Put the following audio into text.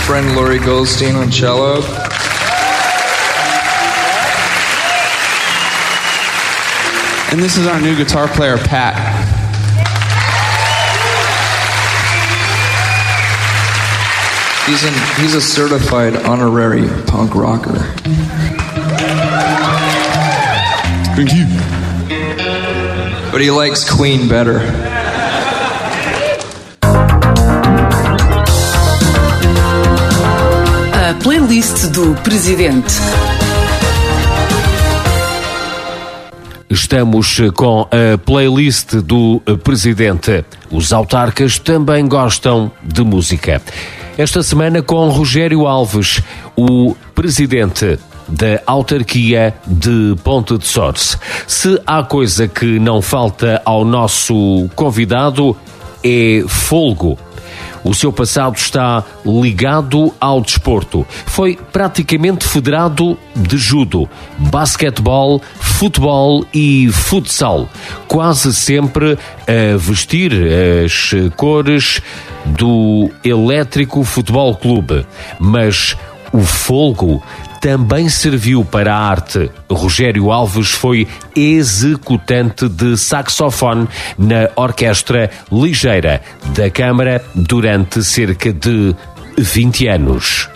friend Laurie Goldstein on cello. And this is our new guitar player, Pat. He's a certified honorary punk rocker. Thank you. But he likes Queen better. A playlist do Presidente. Estamos com a playlist do Presidente. Os autarcas também gostam de música. Esta semana com Rogério Alves, o Presidente da autarquia de Ponte de Sores. Se há coisa que não falta ao nosso convidado é folgo. O seu passado está ligado ao desporto. Foi praticamente federado de judo, basquetebol, futebol e futsal. Quase sempre a vestir as cores do Elétrico Futebol Clube. Mas o folgo também serviu para a arte. Rogério Alves foi executante de saxofone na Orquestra Ligeira da Câmara durante cerca de 20 anos.